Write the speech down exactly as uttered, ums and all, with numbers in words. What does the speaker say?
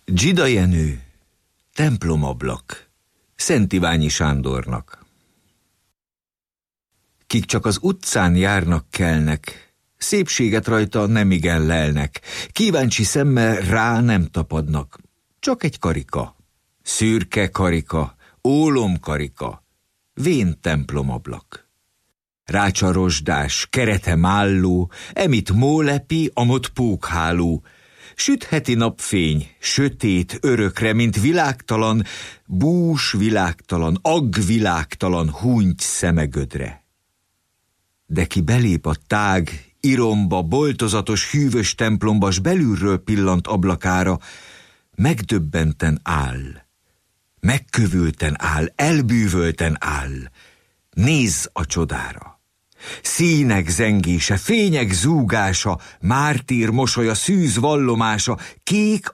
Dzsida Jenő, templomablak, Szent Iványi Sándornak. Kik csak az utcán járnak, kelnek, szépséget rajta nemigen lelnek, kíváncsi szemmel rá nem tapadnak, csak egy karika, szürke karika, ólomkarika, vén templomablak. Rácsa rozsdás, kerete málló, emit mólepi, amott pókháló, sütheti napfény, sötét örökre, mint világtalan, bús világtalan, agg világtalan hunty szemegödre. De ki belép a tág, iromba, boltozatos, hűvös templomba, s belülről pillant ablakára, megdöbbenten áll, megkövülten áll, elbűvölten áll, nézz a csodára. Színek zengése, fények zúgása, mártír mosolya, szűz vallomása, kék